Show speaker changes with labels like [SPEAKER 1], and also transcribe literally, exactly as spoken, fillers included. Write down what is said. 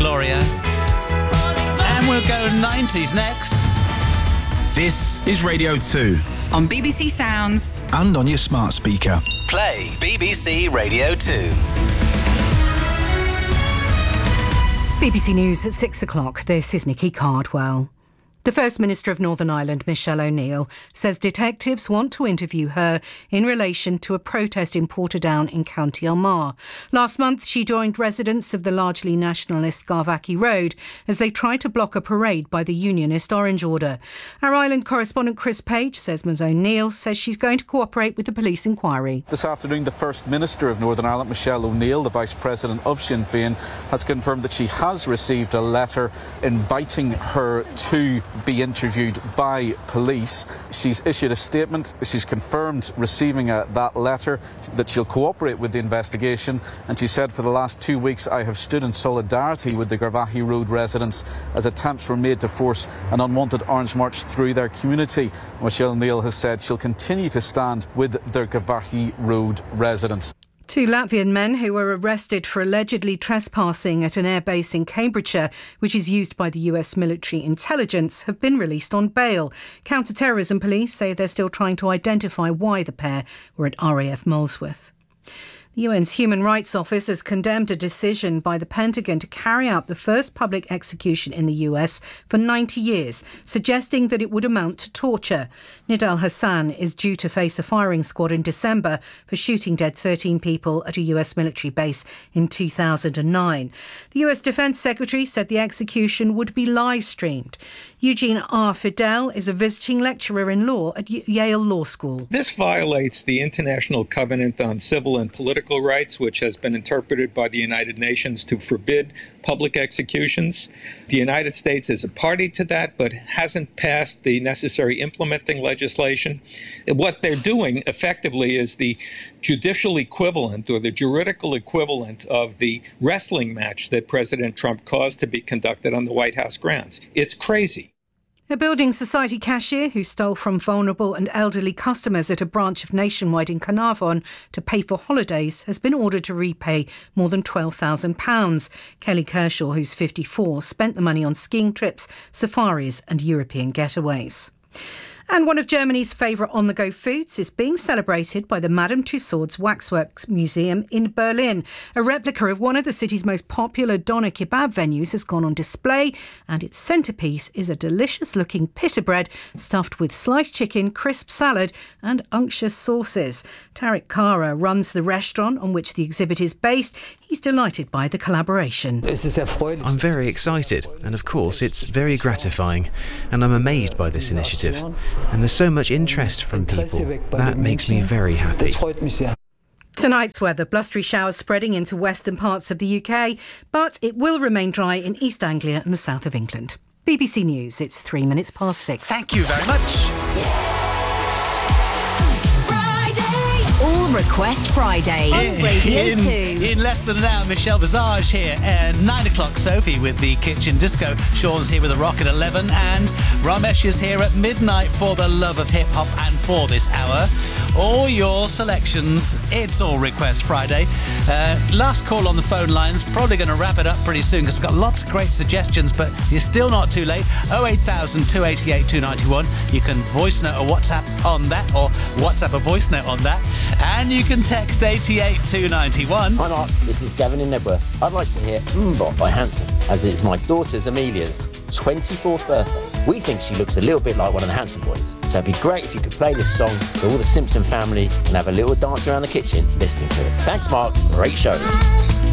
[SPEAKER 1] Gloria. And we'll go nineties next.
[SPEAKER 2] This is Radio two.
[SPEAKER 3] On B B C Sounds.
[SPEAKER 2] And on your smart speaker.
[SPEAKER 1] Play B B C Radio two.
[SPEAKER 4] B B C News at six o'clock. This is Nikki Cardwell. The First Minister of Northern Ireland, Michelle O'Neill, says detectives want to interview her in relation to a protest in Portadown in County Armagh. Last month, she joined residents of the largely nationalist Garvaghy Road as they tried to block a parade by the unionist Orange Order. Our island correspondent Chris Page says Ms O'Neill says she's going to cooperate with the police inquiry.
[SPEAKER 5] This afternoon, the First Minister of Northern Ireland, Michelle O'Neill, the Vice President of Sinn Féin, has confirmed that she has received a letter inviting her to be interviewed by police. She's issued a statement. She's confirmed receiving a, that letter, that she'll cooperate with the investigation, and she said, for the last two weeks I have stood in solidarity with the Garvaghy Road residents as attempts were made to force an unwanted Orange March through their community. Michelle O'Neill has said she'll continue to stand with the Garvaghy Road residents.
[SPEAKER 4] Two Latvian men who were arrested for allegedly trespassing at an airbase in Cambridgeshire, which is used by the U S military intelligence, have been released on bail. Counter-terrorism police say they're still trying to identify why the pair were at R A F Molesworth. The U N's Human Rights Office has condemned a decision by the Pentagon to carry out the first public execution in the U S for ninety years, suggesting that it would amount to torture. Nidal Hassan is due to face a firing squad in December for shooting dead thirteen people at a U S military base in two thousand nine. The U S Defence Secretary said the execution would be live-streamed. Eugene R. Fidel is a visiting lecturer in law at Yale Law School.
[SPEAKER 6] This violates the International Covenant on Civil and Political Rights, which has been interpreted by the United Nations to forbid public executions. The United States is a party to that, but hasn't passed the necessary implementing legislation. What they're doing effectively is the judicial equivalent or the juridical equivalent of the wrestling match that President Trump caused to be conducted on the White House grounds. It's crazy.
[SPEAKER 4] A building society cashier who stole from vulnerable and elderly customers at a branch of Nationwide in Carnarvon to pay for holidays has been ordered to repay more than twelve thousand pounds. Kelly Kershaw, who's fifty-four, spent the money on skiing trips, safaris and European getaways. And one of Germany's favourite on-the-go foods is being celebrated by the Madame Tussauds Waxworks Museum in Berlin. A replica of one of the city's most popular doner kebab venues has gone on display, and its centrepiece is a delicious-looking pita bread stuffed with sliced chicken, crisp salad and unctuous sauces. Tarek Kara runs the restaurant on which the exhibit is based. He's delighted by the collaboration.
[SPEAKER 7] I'm very excited, and of course it's very gratifying, and I'm amazed by this initiative. And there's so much interest from people. That makes me very happy.
[SPEAKER 4] Tonight's weather, blustery showers spreading into western parts of the U K, but it will remain dry in East Anglia and the south of England. B B C News, it's three minutes past six.
[SPEAKER 1] Thank you very much.
[SPEAKER 8] All Request Friday on Radio
[SPEAKER 1] in,
[SPEAKER 8] two.
[SPEAKER 1] In less than an hour, Michelle Visage here. And nine o'clock, Sophie with the Kitchen Disco. Sean's here with the Rock at eleven. And Ramesh is here at midnight for the love of hip-hop and for this hour. All your selections. It's All Request Friday. Uh, last call on the phone lines. Probably going to wrap it up pretty soon because we've got lots of great suggestions, but you're still not too late. oh eight thousand, two eight eight, two nine one. You can voice note or WhatsApp on that, or WhatsApp a voice note on that. And you can text eighty-eight two ninety-one.
[SPEAKER 9] Hi Mark, this is Gavin in Nebworth. I'd like to hear Mbot by Hanson, as it's my daughter's Amelia's twenty-fourth birthday. We think she looks a little bit like one of the Hanson boys. So it'd be great if you could play this song so all the Simpson family can have a little dance around the kitchen listening to it. Thanks Mark, great show.